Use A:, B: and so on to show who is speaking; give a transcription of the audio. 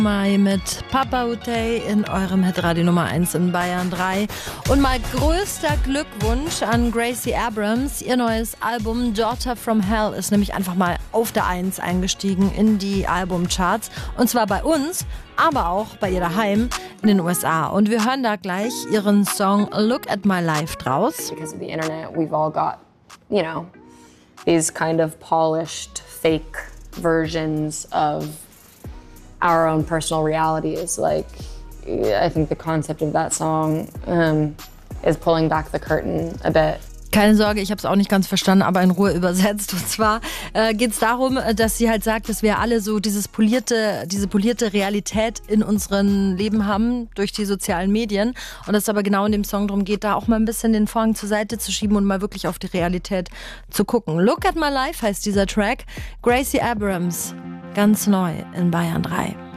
A: Mai mit Papa Utey in eurem Hitradio Nummer 1 in Bayern 3. Und mal größter Glückwunsch an Gracie Abrams. Ihr neues Album Daughter from Hell ist nämlich einfach mal auf der 1 eingestiegen in die Albumcharts. Und zwar bei uns, aber auch bei ihr daheim in den USA. Und wir hören da gleich ihren Song Look at My Life draus.
B: Because of the internet, we've all got, you know, these kind of polished, fake versions of our own personal realities. Like, I think the concept of that song is pulling back the curtain a bit.
A: Keine Sorge, ich habe es auch nicht ganz verstanden, aber in Ruhe übersetzt. Und zwar geht es darum, dass sie halt sagt, dass wir alle so diese polierte Realität in unserem Leben haben durch die sozialen Medien. Und dass es aber genau in dem Song darum geht, da auch mal ein bisschen den Vorhang zur Seite zu schieben und mal wirklich auf die Realität zu gucken. Look at My Life heißt dieser Track. Gracie Abrams, ganz neu in Bayern 3.